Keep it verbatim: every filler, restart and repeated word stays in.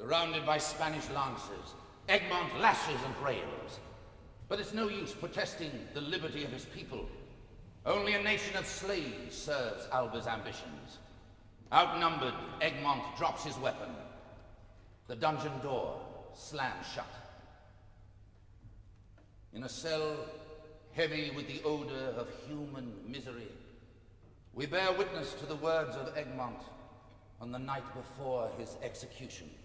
Surrounded by Spanish lancers, Egmont lashes and rails. But it's no use protesting the liberty of his people. Only a nation of slaves serves Alba's ambitions. Outnumbered, Egmont drops his weapon. The dungeon door slams shut. In a cell heavy with the odor of human misery, we bear witness to the words of Egmont on the night before his execution.